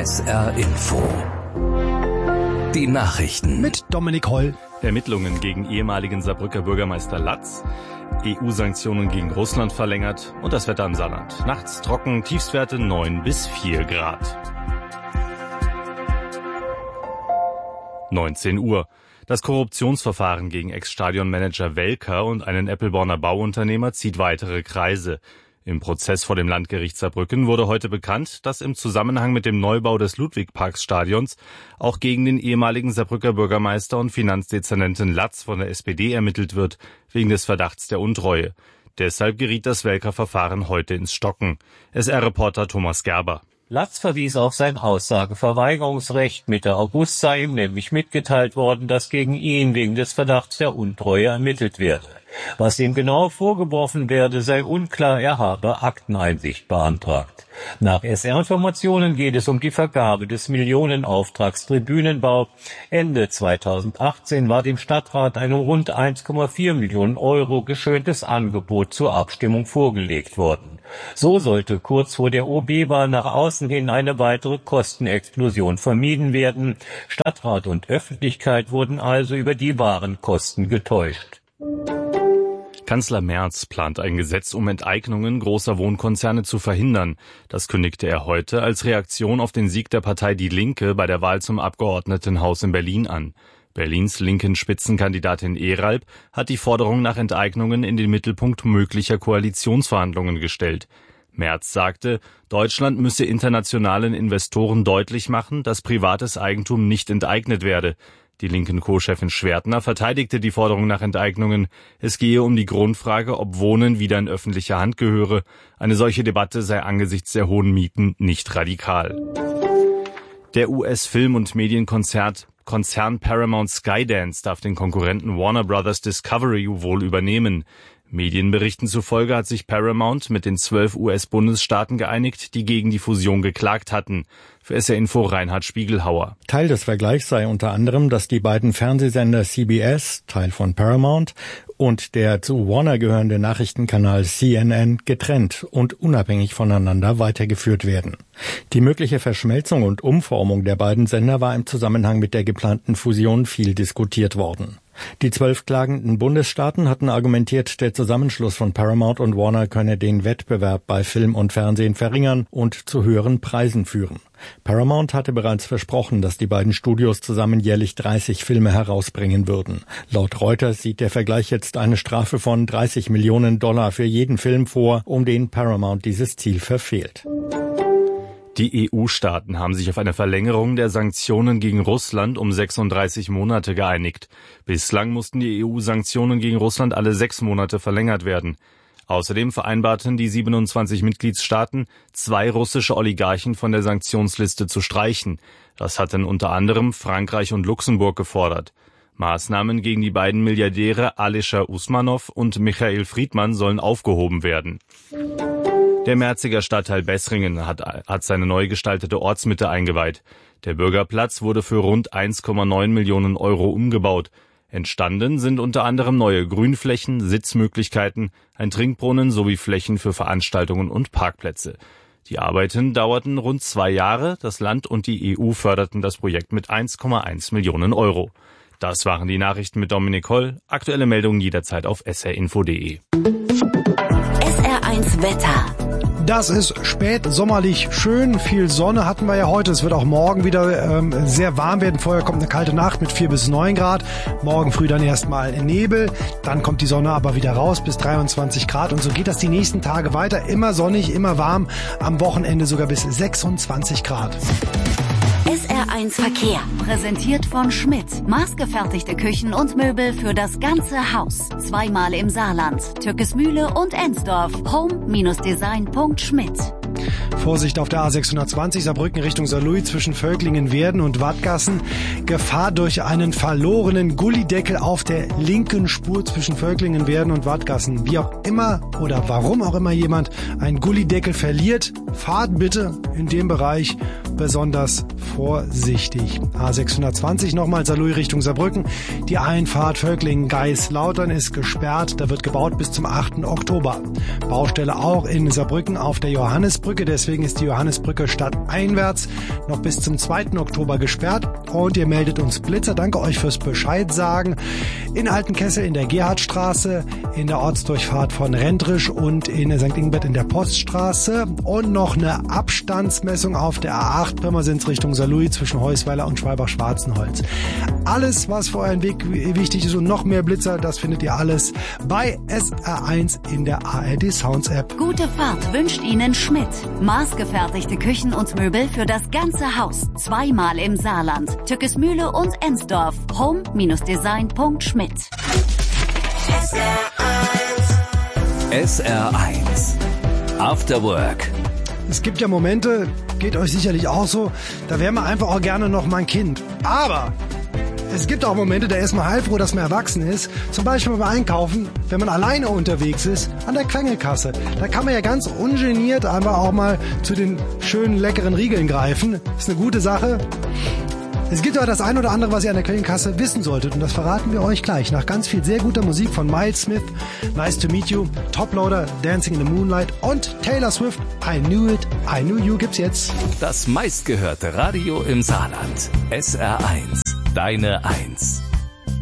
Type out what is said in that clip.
SR Info. Die Nachrichten mit Dominik Holl. Ermittlungen gegen ehemaligen Saarbrücker Bürgermeister Latz, EU-Sanktionen gegen Russland verlängert und das Wetter im Saarland. Nachts trocken, Tiefstwerte 9 bis 4 Grad. 19 Uhr. Das Korruptionsverfahren gegen Ex-Stadionmanager Welker und einen Eppelborner Bauunternehmer zieht weitere Kreise. Im Prozess vor dem Landgericht Saarbrücken wurde heute bekannt, dass im Zusammenhang mit dem Neubau des Ludwigparkstadions auch gegen den ehemaligen Saarbrücker Bürgermeister und Finanzdezernenten Latz von der SPD ermittelt wird, wegen des Verdachts der Untreue. Deshalb geriet das Welker-Verfahren heute ins Stocken. SR-Reporter Thomas Gerber. Latz verwies auf sein Aussageverweigerungsrecht. Mitte August sei ihm nämlich mitgeteilt worden, dass gegen ihn wegen des Verdachts der Untreue ermittelt werde. Was ihm genau vorgeworfen werde, sei unklar, er habe Akteneinsicht beantragt. Nach SR-Informationen geht es um die Vergabe des Millionenauftrags Tribünenbau. Ende 2018 war dem Stadtrat ein rund 1,4 Millionen Euro geschöntes Angebot zur Abstimmung vorgelegt worden. So sollte kurz vor der OB-Wahl nach außen hin eine weitere Kostenexplosion vermieden werden. Stadtrat und Öffentlichkeit wurden also über die wahren Kosten getäuscht. Kanzler Merz plant ein Gesetz, um Enteignungen großer Wohnkonzerne zu verhindern. Das kündigte er heute als Reaktion auf den Sieg der Partei Die Linke bei der Wahl zum Abgeordnetenhaus in Berlin an. Berlins linken Spitzenkandidatin Eralb hat die Forderung nach Enteignungen in den Mittelpunkt möglicher Koalitionsverhandlungen gestellt. Merz sagte, Deutschland müsse internationalen Investoren deutlich machen, dass privates Eigentum nicht enteignet werde. Die linken Co-Chefin Schwertner verteidigte die Forderung nach Enteignungen. Es gehe um die Grundfrage, ob Wohnen wieder in öffentliche Hand gehöre. Eine solche Debatte sei angesichts der hohen Mieten nicht radikal. Der US-Film- und Medienkonzern Paramount Skydance darf den Konkurrenten Warner Bros. Discovery wohl übernehmen. Medienberichten zufolge hat sich Paramount mit den 12 US-Bundesstaaten geeinigt, die gegen die Fusion geklagt hatten. Für SR Info Reinhard Spiegelhauer. Teil des Vergleichs sei unter anderem, dass die beiden Fernsehsender CBS, Teil von Paramount, und der zu Warner gehörende Nachrichtenkanal CNN getrennt und unabhängig voneinander weitergeführt werden. Die mögliche Verschmelzung und Umformung der beiden Sender war im Zusammenhang mit der geplanten Fusion viel diskutiert worden. Die 12 klagenden Bundesstaaten hatten argumentiert, der Zusammenschluss von Paramount und Warner könne den Wettbewerb bei Film und Fernsehen verringern und zu höheren Preisen führen. Paramount hatte bereits versprochen, dass die beiden Studios zusammen jährlich 30 Filme herausbringen würden. Laut Reuters sieht der Vergleich jetzt eine Strafe von $30 Millionen für jeden Film vor, um den Paramount dieses Ziel verfehlt. Die EU-Staaten haben sich auf eine Verlängerung der Sanktionen gegen Russland um 36 Monate geeinigt. Bislang mussten die EU-Sanktionen gegen Russland alle 6 Monate verlängert werden. Außerdem vereinbarten die 27 Mitgliedstaaten, 2 russische Oligarchen von der Sanktionsliste zu streichen. Das hatten unter anderem Frankreich und Luxemburg gefordert. Maßnahmen gegen die beiden Milliardäre Alisher Usmanov und Michael Friedmann sollen aufgehoben werden. Der Merziger Stadtteil Bessringen hat seine neu gestaltete Ortsmitte eingeweiht. Der Bürgerplatz wurde für rund 1,9 Millionen Euro umgebaut. Entstanden sind unter anderem neue Grünflächen, Sitzmöglichkeiten, ein Trinkbrunnen sowie Flächen für Veranstaltungen und Parkplätze. Die Arbeiten dauerten rund 2 Jahre. Das Land und die EU förderten das Projekt mit 1,1 Millionen Euro. Das waren die Nachrichten mit Dominik Holl. Aktuelle Meldungen jederzeit auf srinfo.de. SR1 Wetter. Das ist spät sommerlich schön, viel Sonne hatten wir ja heute. Es wird auch morgen wieder sehr warm werden. Vorher kommt eine kalte Nacht mit 4 bis 9 Grad. Morgen früh dann erstmal Nebel. Dann kommt die Sonne aber wieder raus bis 23 Grad. Und so geht das die nächsten Tage weiter. Immer sonnig, immer warm. Am Wochenende sogar bis 26 Grad. SR1 Verkehr. Präsentiert von Schmidt. Maßgefertigte Küchen und Möbel für das ganze Haus. 2-mal im Saarland. Türkesmühle und Ensdorf. Home-design.schmidt. Vorsicht auf der A620 Saarbrücken Richtung Saarlouis zwischen Völklingen-Werden und Wattgassen. Gefahr durch einen verlorenen Gullideckel auf der linken Spur zwischen Völklingen-Werden und Wattgassen. Wie auch immer oder warum auch immer jemand einen Gullideckel verliert, fahrt bitte in dem Bereich besonders vorsichtig. A620 nochmal Saarlouis Richtung Saarbrücken. Die Einfahrt Völklingen-Geislautern ist gesperrt. Da wird gebaut bis zum 8. Oktober. Baustelle auch in Saarbrücken auf der Johannesbrücke Johannesbrücke. Deswegen ist die Johannesbrücke stadteinwärts noch bis zum 2. Oktober gesperrt. Und ihr meldet uns Blitzer. Danke euch fürs Bescheid sagen. In Altenkessel in der Gerhardstraße, in der Ortsdurchfahrt von Rentrisch und in St. Ingbert in der Poststraße. Und noch eine Abstandsmessung auf der A8 Pirmasens Richtung Saarlouis zwischen Heusweiler und Schwalbach-Schwarzenholz. Alles, was für euren Weg wichtig ist und noch mehr Blitzer, das findet ihr alles bei SR1 in der ARD Sounds App. Gute Fahrt wünscht Ihnen Schmidt. Maßgefertigte Küchen und Möbel für das ganze Haus. Zweimal im Saarland. Tückesmühle und Ensdorf. home-design.schmidt. SR1 After Work. Es gibt ja Momente, geht euch sicherlich auch so, da wäre man einfach auch gerne noch mal ein Kind. Aber es gibt auch Momente, da ist man heilfroh, dass man erwachsen ist. Zum Beispiel beim Einkaufen, wenn man alleine unterwegs ist, an der Quengelkasse. Da kann man ja ganz ungeniert einfach auch mal zu den schönen, leckeren Riegeln greifen. Ist eine gute Sache. Es gibt aber das ein oder andere, was ihr an der Quengelkasse wissen solltet. Und das verraten wir euch gleich. Nach ganz viel sehr guter Musik von Miles Smith, Nice to Meet You, Toploader, Dancing in the Moonlight und Taylor Swift, I Knew It, I Knew You gibt's jetzt. Das meistgehörte Radio im Saarland. SR1, deine 1.